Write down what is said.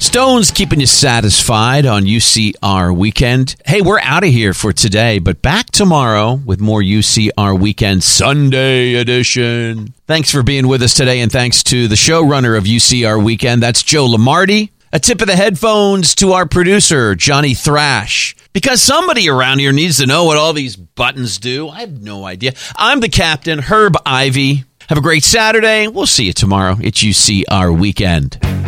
Stones keeping you satisfied on UCR Weekend. Hey, we're out of here for today, but back tomorrow with more UCR Weekend Sunday edition. Thanks for being with us today, and thanks to the showrunner of UCR Weekend. That's Joe Lamardi. A tip of the headphones to our producer, Johnny Thrash. Because somebody around here needs to know what all these buttons do. I have no idea. I'm the captain, Herb Ivy. Have a great Saturday. We'll see you tomorrow. It's UCR Weekend.